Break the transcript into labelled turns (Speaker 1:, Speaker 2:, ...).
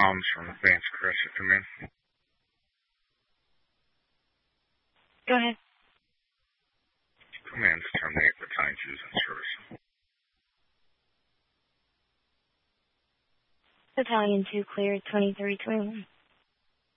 Speaker 1: Tom's from Advanced Progressive. Come in.
Speaker 2: Go ahead.
Speaker 1: Come in to terminate retired use and service.
Speaker 2: Battalion 2 cleared 2321.